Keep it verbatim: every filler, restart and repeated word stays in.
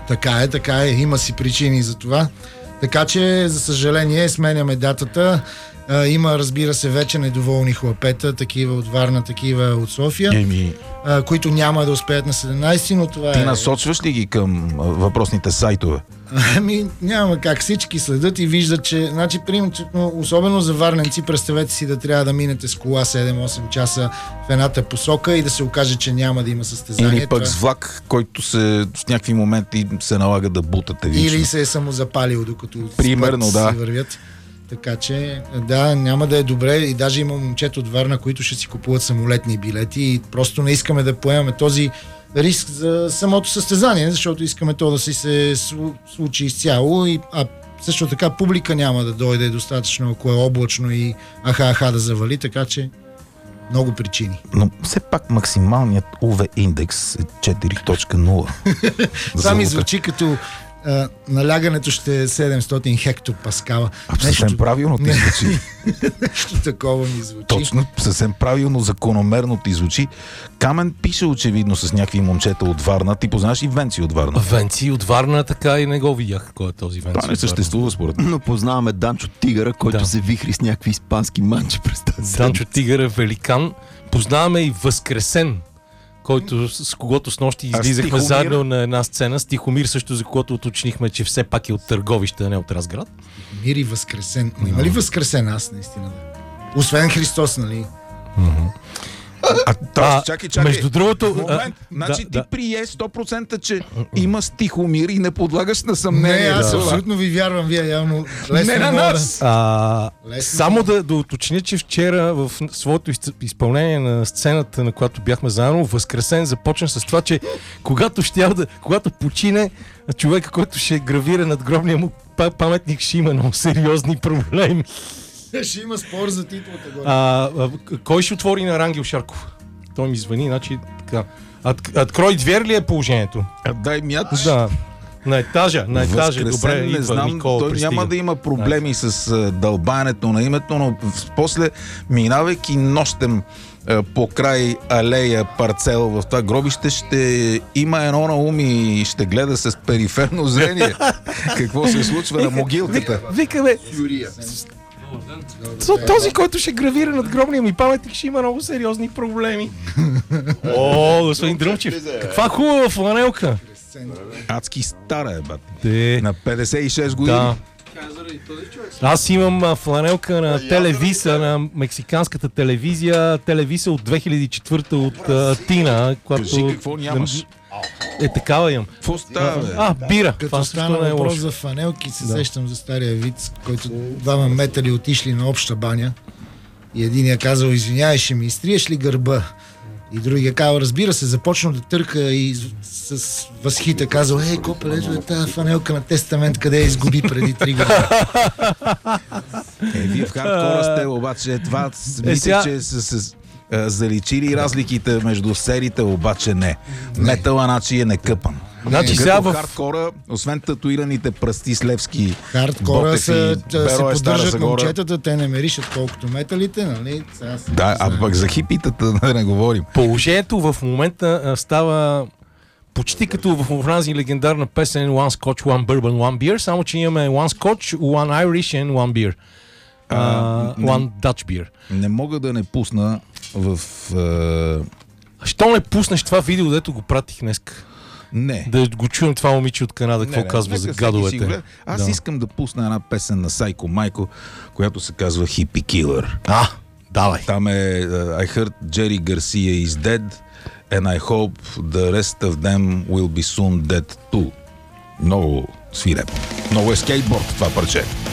Така е, така е. Има си причини за това. Така че, за съжаление, сменяме датата. А, има, разбира се, вече недоволни хлапета, такива от Варна, такива от София, Еми... а, които няма да успеят на седемнайсети, но това Ти е... Ти насочваш ли ги към а, въпросните сайтове? Ами, няма как. Всички следят и виждат, че, значи, примерно, особено за варненци, представете си да трябва да минете с кола седем-осем часа в едната посока и да се окаже, че няма да има състезание. Или пък това... с влак, който се в някакви моменти се налага да бутате лично. Или се е самозапалил, докато примерно, да. си вървят. Така че, да, няма да е добре и даже има момчета от Варна, които ще си купуват самолетни билети и просто не искаме да поемаме този риск за самото състезание, защото искаме то да си се случи изцяло, и, а също така публика няма да дойде достатъчно, ако е облачно и аха-аха да завали, така че много причини. Но все пак максималният ю ви индекс е четири точка нула. Това ми звучи като а, налягането ще е седемстотин хектопаскала. А, съвсем нещо... правилно ти звучи. Нещо такова ми звучи. Точно, съвсем правилно, закономерно ти звучи. Камен пише очевидно с някакви момчета от Варна. Ти познаваш и Венци от Варна. Венци от Варна, така и не го видях кой е този Венци. Това не съществува според мен. Но познаваме Данчо Тигъра, който да. се вихри с някакви испански манчи през тази. Данчо Тигър е великан. Познаваме и Възкресен, който, с когото с нощи излизахме заедно на една сцена. С Тихомир също, за когото уточнихме, че все пак е от Търговище, а не от Разград. Мир и Възкресен. Но има ли Възкресен аз наистина? Освен Христос, нали? Mm-hmm. А, а, чакай, чакай. Между другото... Момент, а, значи да, ти да. прие сто процента, че има Стихомир и не подлагаш на съмнение. Не, аз да. абсолютно ви вярвам, вие явно лесно не на нас. А, само да, да уточня, че вчера в своето изпълнение на сцената, на която бяхме заедно, Възкресен започна с това, че когато щял да, когато почине човека, който ще гравира над гробния му паметник, ще има много сериозни проблеми. Ще има спор за титлата. А, а, кой ще отвори на Рангел Шарков? Той ми звъни, значи така. От, открой двер ли е положението? А, дай мяч. Да. На етажа, на етажа. Възкресен, добре, не идва знам, Никола, той пристига. няма да има проблеми с uh, дълбането на името, но после, минавайки нощем uh, по край алея парцел в това гробище, ще има едно на ум и ще гледа с периферно зрение какво се случва на могилката. Викаме, този, който ще гравира над гробния ми паметник, ще има много сериозни проблеми. О, господин Дръмчев, каква хубава фланелка. Адски стара е, бат. Де. На петдесет и шест години. Да. Аз имам а, фланелка на Телевиса, на мексиканската телевизия, Телевиса от две хиляди и четвърта от а, Тина. Кажи какво нямаш. Е, такава имам. Какво става, бе? А, бира. Като стана не е въпрос лошо. за фанелки, се Да. сещам за стария вид, който двама метали отишли на обща баня и единия казал: извинявай, ще ми изтриеш ли гърба? И другия казал: разбира се, започна да търка и с, с възхита казал: ей, копеле, ето е тази фанелка на Тестамент, къде я изгуби преди три години. Е, вие в хардкора сте, обаче това мисля, сега- че са се заличили разликите между сериите, обаче не. Метала, значи е некъпан. Значи Като сега в... хардкора, освен татуираните пръсти с левски Хардкора Ботев се, и се Беро е Стара поддържат Загора. момчетата, те не меришат колкото металите, нали? Сега се- Да, а пък за хипитата да не говорим. Положението в момента а, става почти като в онази легендарна песен One Scotch, One Bourbon, One Beer, само че имаме One Scotch, One Irish and One Beer. А, Uh, не- one Dutch Beer. Не мога да не пусна в... Е... Що не пуснеш това видео, дето го пратих днес? Не. Да го чуем това момиче от Канада, какво Не, не, казва нека за всеки си го гадовете. гледа. Аз Да. искам да пусна една песен на Сайко Майко, която се казва Hippie Killer. А, давай. Там е uh, I heard Jerry Garcia is dead and I hope the rest of them will be soon dead too. Много свирепо. Много е скейтборд това парче.